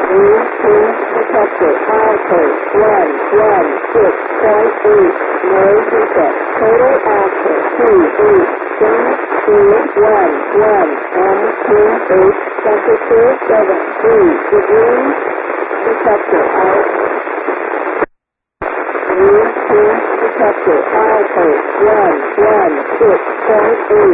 Detector Alpha 116.8. No reset. Total output 28.11 M28. Temperature 73 degrees. Detector out. Detector Alpha 116.8.